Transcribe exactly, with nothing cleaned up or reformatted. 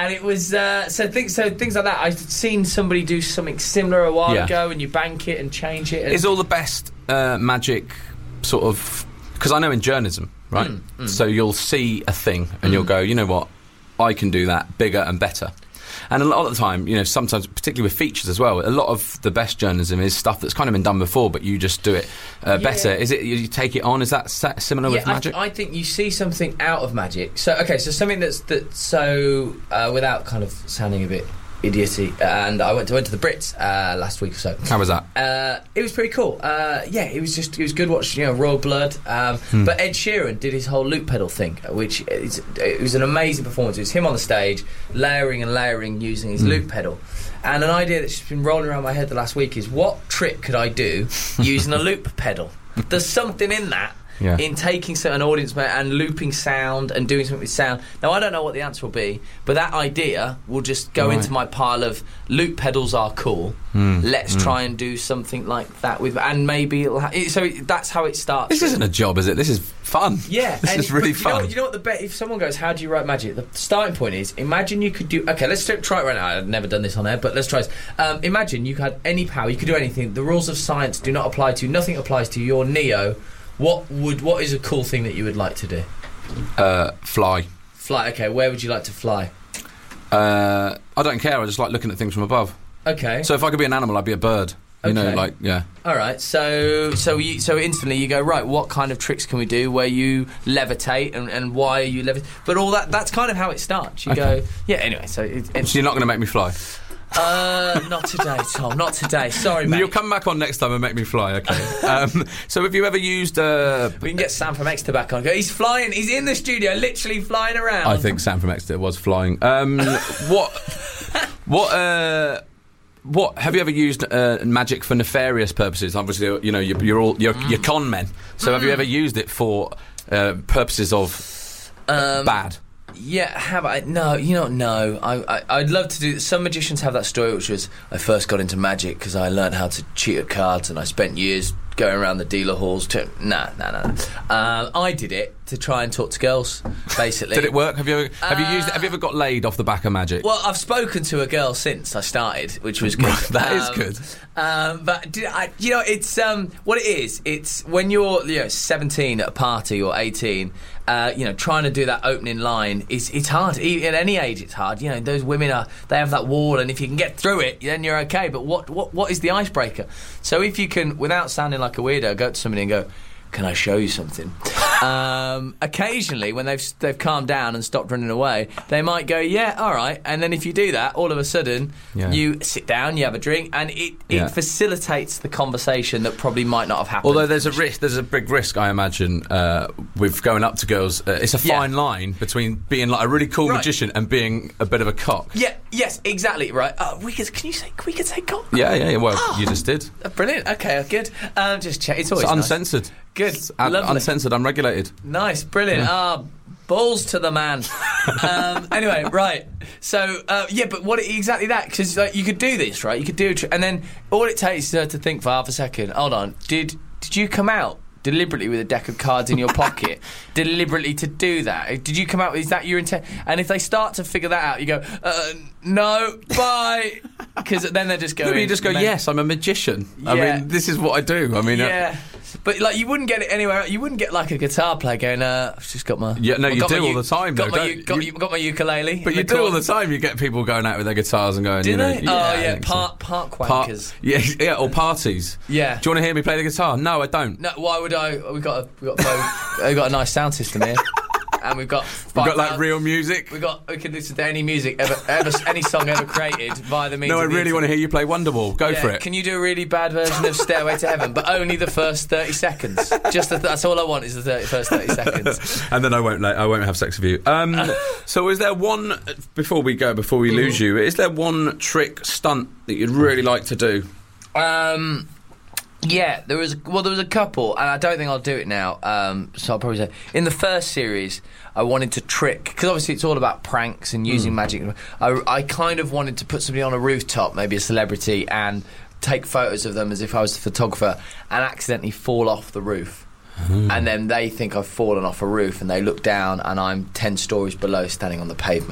and it was uh, so things so things like that. I've seen somebody do something similar a while Yeah. ago, and you bank it and change it. And Is all the best uh, magic sort of... Because I know in journalism, right? Mm, mm. So you'll see a thing and Mm. you'll go, you know what, I can do that bigger and better. And a lot of the time, you know, sometimes, particularly with features as well, a lot of the best journalism is stuff that's kind of been done before, but you just do it uh, Yeah. better. Is it, you take it on, is that sa- similar yeah, with magic? I, I think you see something out of magic. So okay, so something that's that's so uh, without kind of sounding a bit idioty. And I went to went to the Brits uh, last week or so. How was that? Uh, it was pretty cool. Uh, yeah, it was just it was good watching, you know, Royal Blood. Um, Hmm. But Ed Sheeran did his whole loop pedal thing, which is, it was an amazing performance. It was him on the stage, layering and layering using his Hmm. loop pedal. And an idea that's just been rolling around my head the last week is, what trick could I do using a loop pedal? There's something in that. Yeah. In taking certain audience ma- and looping sound and doing something with sound. Now, I don't know what the answer will be, but that idea will just go Right. into my pile of loop pedals are cool. Mm. Let's Mm. try and do something like that with, and maybe it'll ha- it, so it, that's how it starts. This isn't a job, is it? This is fun. Yeah, This and is really but you know, fun. what- you know what the bet? If someone goes, "How do you write magic?" The starting point is: imagine you could do. Okay, let's try it right now. I've never done this on air, but let's try this. Um, imagine you had any power. You could do anything. The rules of science do not apply to you. Nothing applies to you. You're Neo. What would? What is a cool thing that you would like to do? Uh, fly. Fly. Okay, where would you like to fly? Uh, I don't care, I just like looking at things from above. Okay. So if I could be an animal, I'd be a bird. You know, Okay. like, yeah. All right. So, so you, so instantly you go, right. What kind of tricks can we do where you levitate, and, and why are you levitate? But all that, that's kind of how it starts. You Okay. go, yeah. Anyway, so it, it's So you're not going to make me fly? uh, not today, Tom. Not today. Sorry, mate. You'll come back on next time and make me fly, okay? um, so have you ever used... Uh, We can get Sam from Exeter back on. Go, he's flying. He's in the studio, literally flying around. I think Sam from Exeter was flying. Um, what... What... Uh, What have you ever used uh, magic for nefarious purposes? Obviously, you know you're, you're all you're, you're con men. So have you ever used it for uh, purposes of Um, bad? Yeah, have I? No, you don't know. I, I, I'd love to do... Some magicians have that story, which was, I first got into magic because I learned how to cheat at cards, and I spent years going around the dealer halls to... Nah, nah, nah. Um, I did it to try and talk to girls, basically. Did it work? Have you ever, have you used it? Uh, Have you ever got laid off the back of magic? Well, I've spoken to a girl since I started, which was good. That is Um, good. Um, but did I, you know, it's um, what it is. It's when you're, you know, seventeen at a party or eighteen. Uh, you know, trying to do that opening line is it's hard. E- At any age, it's hard. You know, those women are they have that wall, and if you can get through it, then you're okay. But what what what is the icebreaker? So if you can, without sounding like a weirdo, go to somebody and go, "Can I show you something?" um, occasionally, when they've they've calmed down and stopped running away, they might go, "Yeah, all right." And then if you do that, all of a sudden, Yeah. you sit down, you have a drink, and it, it Yeah. facilitates the conversation that probably might not have happened. Although there's a risk, there's a big risk, I imagine, uh, with going up to girls. Uh, it's a Yeah. fine line between being like a really cool Right. magician and being a bit of a cock. Yeah. Yes. Exactly. Right. Uh, we could. Can you say? We could say cock. Yeah, yeah, yeah. Well, Oh. you just did. Uh, Brilliant. Okay. Good. Um, just check. It's It's always nice. uncensored. Good. It's un- Lovely. uncensored, unregulated. Nice. Brilliant. Ah. Balls to the man. um, anyway, right. So uh, yeah, but what exactly that? Because like, you could do this, right? You could do a trick, and then all it takes is uh, to think for half a second. Hold on. Did did you come out deliberately with a deck of cards in your pocket, deliberately to do that? Did you come out? Is that your intent? And if they start to figure that out, you go, uh, no, bye, because then they're just going. Maybe you just go, "Men- yes, I'm a magician. I Yeah. mean, this is what I do. I mean, uh, yeah. But like you wouldn't get it anywhere. You wouldn't get like a guitar player going. Uh, I've just got my. Yeah, no, I've you got do my all the time, Got though, my, don't u- got, you? you, got my ukulele. but in you the do all corner. the time. You get people going out with their guitars and going, Do you know, they? yeah, oh I yeah, think so. park park Part- wankers. yeah, yeah, or parties. Yeah. Do you want to hear me play the guitar? No, I don't. No, why would I? We've got a, we've got a, we've got a nice sound system here, and we've got We've got like five- real music. We got we can listen to any music ever, ever any song ever created via the means. No, I of the really want to internet. hear you play Wonderwall. Go Yeah, for it. Can you do a really bad version of Stairway to Heaven, but only the first thirty seconds? Just the, that's all I want is the thirty, first thirty seconds. And then I won't. Like, I won't have sex with you. Um, so, is there one before we go? Before we lose you, is there one trick stunt that you'd really like to do? Um, yeah, there was well, there was a couple, and I don't think I'll do it now. Um, so I'll probably say in the first series, I wanted to trick because obviously it's all about pranks and using magic. I, I kind of wanted to put somebody on a rooftop, maybe a celebrity, and take photos of them as if I was the photographer, and accidentally fall off the roof. And then they think I've fallen off a roof, and they look down, and I'm ten stories below, standing on the pavement.